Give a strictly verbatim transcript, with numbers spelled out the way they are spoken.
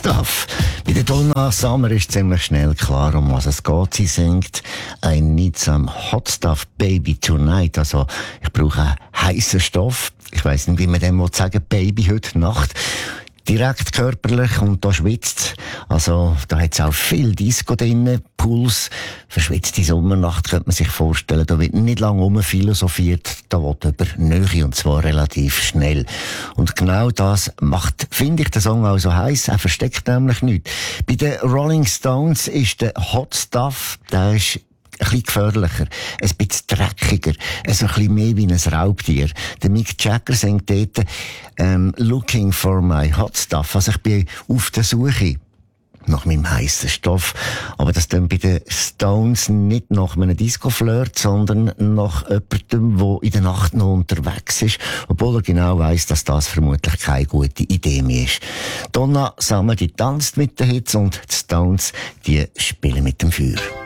Stuff. Bei der Donna Summer ist ziemlich schnell klar, um was es geht. Sie singt I need some hot stuff, baby, tonight. Also, ich brauche heißen Stoff. Ich weiss nicht, wie man dem sagen Baby, heute Nacht. Direkt körperlich und da schwitzt. Also, da hat's auch viel Disco drin, Puls. Verschwitzte Sommernacht könnte man sich vorstellen. Da wird nicht lange rumphilosophiert. Da will über Nähe und zwar relativ schnell. Und genau das macht, finde ich, den Song auch so heiß. Er versteckt nämlich nichts. Bei den Rolling Stones ist der Hot Stuff, der ist ein bisschen gefährlicher, ein bisschen dreckiger, ein bisschen mehr wie ein Raubtier. Der Mick Jagger singt dort, ähm, looking for my hot stuff. Also ich bin auf der Suche nach meinem heissen Stoff. Aber das dann bei den Stones nicht nach einem Disco-Flirt, sondern nach jemandem, der in der Nacht noch unterwegs ist, obwohl er genau weiss, dass das vermutlich keine gute Idee mehr ist. Donna Summer, die tanzt mit den Hits und die Stones, die spielen mit dem Feuer.